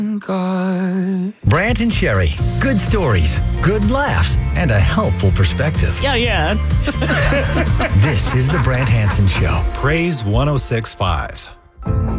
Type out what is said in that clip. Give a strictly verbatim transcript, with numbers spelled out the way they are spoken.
God. Brant and Sherry. Good stories, good laughs, and a helpful perspective. Yeah, yeah. This is the Brant Hansen Show. Praise one oh six point five.